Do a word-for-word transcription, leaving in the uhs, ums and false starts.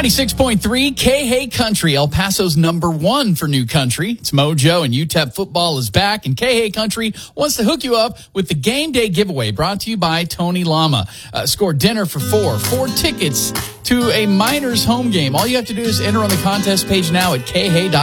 ninety-six point three K-Hay Country, El Paso's number one for new country. It's Mojo, and U T E P football is back, and K-Hay Country wants to hook you up with the game day giveaway brought to you by Tony Lama. Uh, score dinner for four, four tickets to a Miners home game. All you have to do is enter on the contest page now at K Hay dot com.